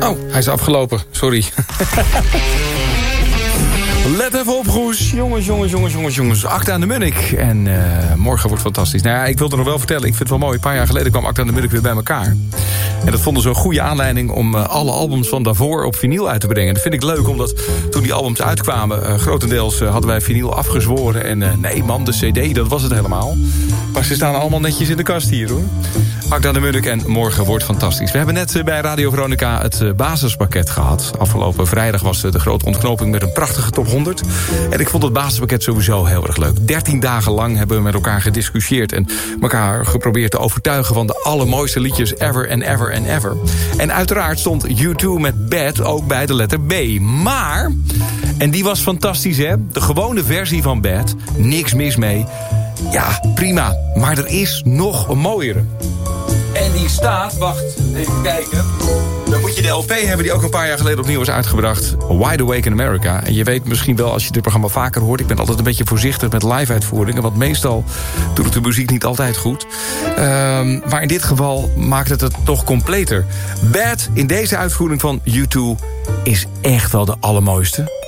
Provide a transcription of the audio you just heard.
Oh, hij is afgelopen. Sorry. Let even op, Goes. Jongens. Akda en de Munnik. En morgen wordt fantastisch. Nou ja, ik wilde nog wel vertellen. Ik vind het wel mooi. Een paar jaar geleden kwam Akda en de Munnik weer bij elkaar. En dat vonden ze een goede aanleiding om alle albums van daarvoor op vinyl uit te brengen. Dat vind ik leuk, omdat toen die albums uitkwamen... grotendeels hadden wij vinyl afgezworen. En nee man, de cd, dat was het helemaal. Maar ze staan allemaal netjes in de kast hier, hoor. Akda en de Munnik en morgen wordt fantastisch. We hebben net bij Radio Veronica het basispakket gehad. Afgelopen vrijdag was de grote ontknoping met een prachtige top 100. En ik vond het basispakket sowieso heel erg leuk. 13 dagen lang hebben we met elkaar gediscussieerd... en elkaar geprobeerd te overtuigen van de allermooiste liedjes ever and ever and ever. En uiteraard stond U2 met Bad ook bij de letter B. Maar, en die was fantastisch, hè? De gewone versie van Bad, niks mis mee. Ja, prima. Maar er is nog een mooiere. En die staat, wacht, even kijken. Dan moet je de LP hebben die ook een paar jaar geleden opnieuw is uitgebracht. Wide Awake in America. En je weet misschien wel, als je dit programma vaker hoort... ik ben altijd een beetje voorzichtig met live-uitvoeringen... want meestal doet het de muziek niet altijd goed. Maar in dit geval maakt het toch completer. Bad in deze uitvoering van U2 is echt wel de allermooiste.